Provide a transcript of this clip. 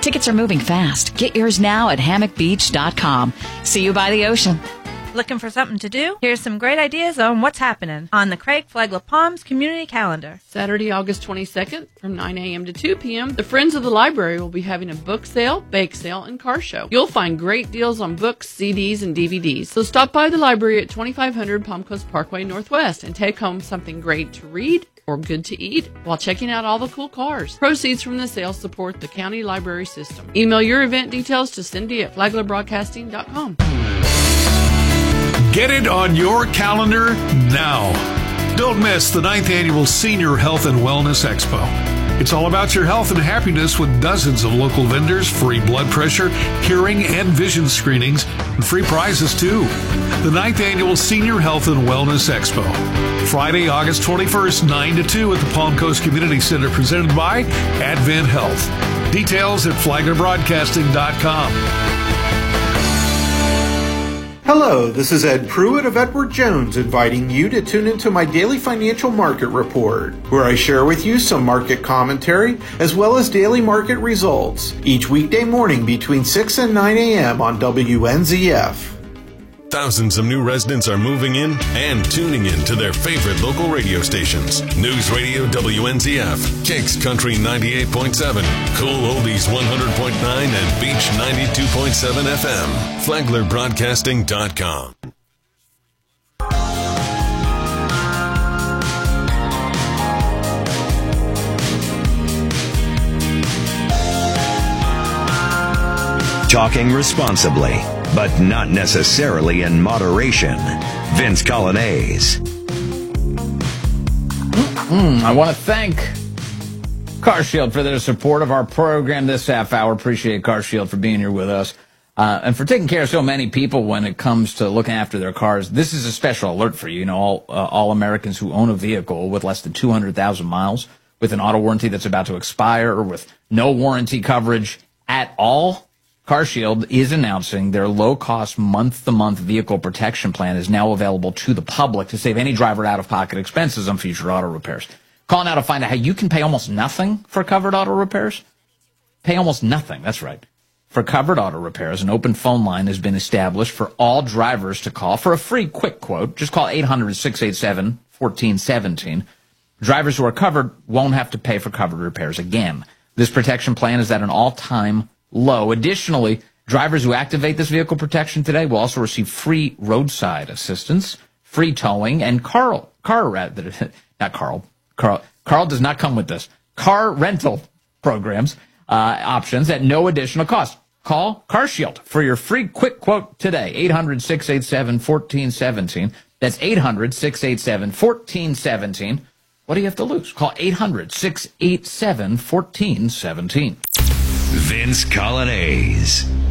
Tickets are moving fast. Get yours now at hammockbeach.com. See you by the ocean. Looking for something to do? Here's some great ideas on what's happening on the Craig Flagler Palms Community Calendar. Saturday, August 22nd from 9 a.m. to 2 p.m., the Friends of the Library will be having a book sale, bake sale, and car show. You'll find great deals on books, CDs, and DVDs. So stop by the library at 2500 Palm Coast Parkway Northwest and take home something great to read or good to eat while checking out all the cool cars. Proceeds from the sale support the county library system. Email your event details to Cindy at flaglerbroadcasting.com. Get it on your calendar now. Don't miss the 9th Annual Senior Health and Wellness Expo. It's all about your health and happiness with dozens of local vendors, free blood pressure, hearing, and vision screenings, and free prizes too. The 9th Annual Senior Health and Wellness Expo. Friday, August 21st, 9 to 2 at the Palm Coast Community Center, presented by Advent Health. Details at flaglerbroadcasting.com. Hello, this is Ed Pruitt of Edward Jones inviting you to tune into my daily financial market report, where I share with you some market commentary as well as daily market results each weekday morning between 6 and 9 a.m. on WNZF. Thousands of new residents are moving in and tuning in to their favorite local radio stations. News Radio WNZF, Kicks Country 98.7, Cool Oldies 100.9, and Beach 92.7 FM. FlaglerBroadcasting.com. Talking responsibly, but not necessarily in moderation. Vince Colonnese. I want to thank CarShield for their support of our program this half hour. Appreciate CarShield for being here with us and for taking care of so many people when it comes to looking after their cars. This is a special alert for you. You know, all Americans who own a vehicle with less than 200,000 miles, with an auto warranty that's about to expire, or with no warranty coverage at all. CarShield is announcing their low-cost month-to-month vehicle protection plan is now available to the public to save any driver out-of-pocket expenses on future auto repairs. Call now to find out how you can pay almost nothing for covered auto repairs. Pay almost nothing, that's right. For covered auto repairs, an open phone line has been established for all drivers to call for a free quick quote. Just call 800-687-1417. Drivers who are covered won't have to pay for covered repairs again. This protection plan is at an all-time low. Additionally, drivers who activate this vehicle protection today will also receive free roadside assistance, free towing, and Carl does not come with this. Car rental programs, options at no additional cost. Call CarShield for your free quick quote today. 800-687-1417. That's 800-687-1417. What do you have to lose? Call 800-687-1417. Vince Colonnese.